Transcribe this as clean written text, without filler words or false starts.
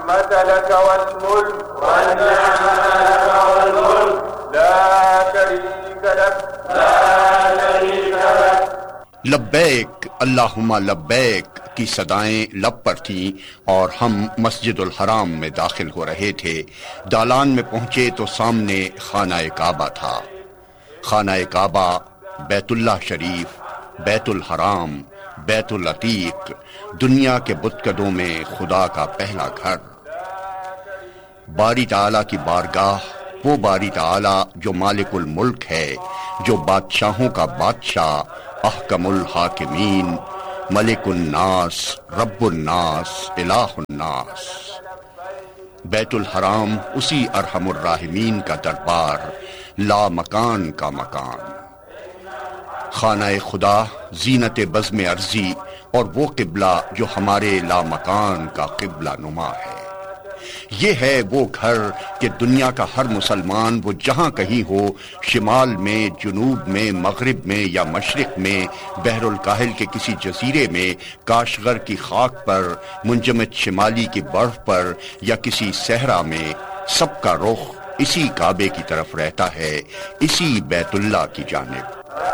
النعمة لك والملك لا شريك لك لبیک اللہم لبیک کی صدائیں لب پر تھیں اور ہم مسجد الحرام میں داخل ہو رہے تھے۔ دالان میں پہنچے تو سامنے خانہ کعبہ تھا۔ خانہ کعبہ، بیت اللہ شریف، بیت الحرام، بیت العتیق، دنیا کے بتکدوں میں خدا کا پہلا گھر۔ باری تعالیٰ کی بارگاہ، وہ باری تعالیٰ جو مالک الملک ہے، جو بادشاہوں کا بادشاہ، احکم الحاکمین، ملک الناس، رب الناس، الہ الناس۔ بیت الحرام اسی ارحم الراحمین کا دربار، لا مکان کا مکان۔ خانہ خدا زینت بزم ارضی اور وہ قبلہ جو ہمارے لا مکان کا قبلہ نما ہے۔ یہ ہے وہ گھر کہ دنیا کا ہر مسلمان وہ جہاں کہیں ہو، شمال میں، جنوب میں، مغرب میں یا مشرق میں، بحر الکاہل کے کسی جزیرے میں، کاشغر کی خاک پر، منجمد شمالی کی برف پر یا کسی صحرا میں، سب کا رخ اسی کعبے کی طرف رہتا ہے، اسی بیت اللہ کی جانب۔